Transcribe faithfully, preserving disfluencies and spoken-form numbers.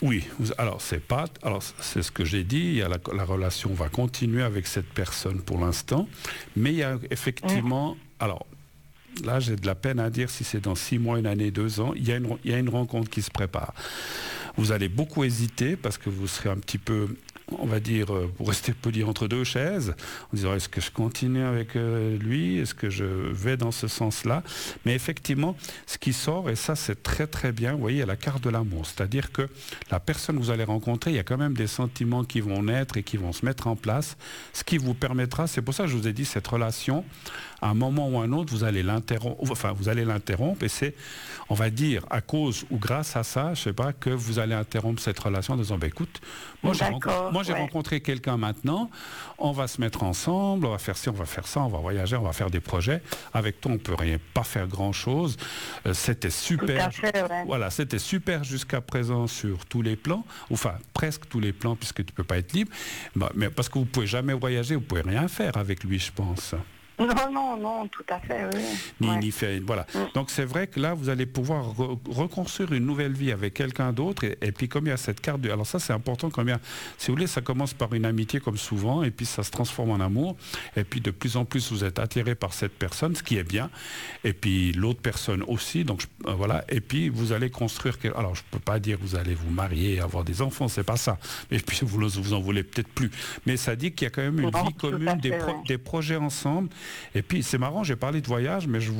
Oui, vous- alors c'est pas, alors c'est ce que j'ai dit. Il y a la, la relation va continuer avec cette personne pour l'instant, mais il y a effectivement, alors là j'ai de la peine à dire si c'est dans six mois, une année, deux ans. Il y a une, il y a une rencontre qui se prépare. Vous allez beaucoup hésiter parce que vous serez un petit peu, on va dire, euh, pour rester poli, entre deux chaises, en disant est-ce que je continue avec euh, lui, est-ce que je vais dans ce sens-là. Mais effectivement, ce qui sort, et ça c'est très très bien, vous voyez, il y a la carte de l'amour, c'est-à-dire que la personne que vous allez rencontrer, il y a quand même des sentiments qui vont naître et qui vont se mettre en place, ce qui vous permettra, c'est pour ça que je vous ai dit, cette relation, à un moment ou à un autre, vous allez l'interrompre, enfin vous allez l'interrompre, et c'est, on va dire, à cause ou grâce à ça, je sais pas, que vous allez interrompre cette relation en disant, ben écoute, moi j'ai rencontré, moi, j'ai ouais. rencontré quelqu'un maintenant, on va se mettre ensemble, on va faire ci, on va faire ça, on va voyager, on va faire des projets. Avec toi, on peut rien, pas faire grand-chose. Euh, c'était super. Tout à fait, ouais. Voilà, c'était super jusqu'à présent sur tous les plans, enfin presque tous les plans, puisque tu peux pas être libre. Bah, mais parce que vous pouvez jamais voyager, vous pouvez rien faire avec lui, je pense. Non, non, non, tout à fait, oui. Ni, Ouais. ni fait, voilà. Mm. Donc c'est vrai que là, vous allez pouvoir re- reconstruire une nouvelle vie avec quelqu'un d'autre. Et, et puis comme il y a cette carte de... Alors ça, c'est important quand bien, si vous voulez, ça commence par une amitié comme souvent, et puis ça se transforme en amour. Et puis de plus en plus, vous êtes attiré par cette personne, ce qui est bien. Et puis l'autre personne aussi. Donc je- euh, voilà. Et puis vous allez construire... quel- Alors je peux pas dire que vous allez vous marier, avoir des enfants, c'est pas ça. Et puis vous, le- vous en voulez peut-être plus. Mais ça dit qu'il y a quand même une Non, vie tout à commune, des, fait, pro- ouais. des projets ensemble. Et puis c'est marrant, j'ai parlé de voyage, mais je